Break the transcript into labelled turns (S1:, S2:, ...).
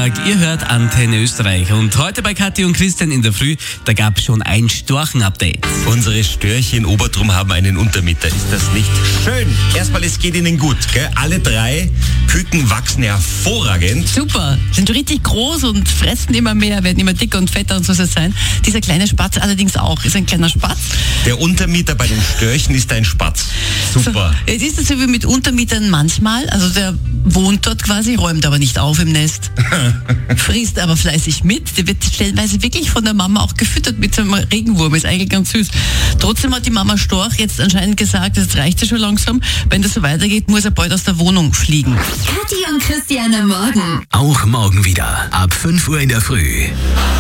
S1: gesagt, ihr hört Antenne Österreich. Und heute bei Kathi und Christian in der Früh, da gab es schon ein Storchen-Update.
S2: Unsere Störche in Obertrum haben einen Untermieter. Ist das nicht schön? Erstmal, es geht ihnen gut, gell? Alle 3 Küken wachsen hervorragend.
S3: Super, sind richtig groß und fressen immer mehr, werden immer dicker und fetter und so soll es sein. Dieser kleine Spatz allerdings auch, ist ein kleiner Spatz.
S2: Der Untermieter bei den Störchen ist ein Spatz. Super.
S3: So, jetzt ist es so wie mit Untermietern manchmal, also der wohnt dort quasi, räumt aber nicht auf im Nest, frisst aber fleißig mit, der wird stellenweise wirklich von der Mama auch gefüttert mit so einem Regenwurm, ist eigentlich ganz süß. Trotzdem hat die Mama Storch jetzt anscheinend gesagt, jetzt reicht es schon langsam, wenn das so weitergeht, muss er bald aus der Wohnung fliegen.
S4: Kathi und Christian am Morgen.
S5: Auch morgen wieder ab 5 Uhr in der Früh.